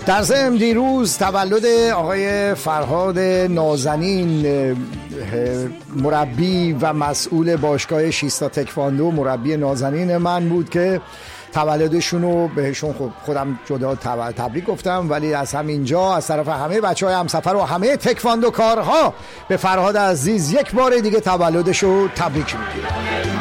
در ضمن دیروز تولد آقای فرهاد نازنین، مربی و مسئول باشگاه شیستا تکواندو، مربی نازنین من بود که تولدشون رو بهشون خودم جدا تبریک گفتم، ولی از همینجا از طرف همه بچهای همسفر و همه تکواندو کارها به فرهاد عزیز یک بار دیگه تولدش رو تبریک میگیرم.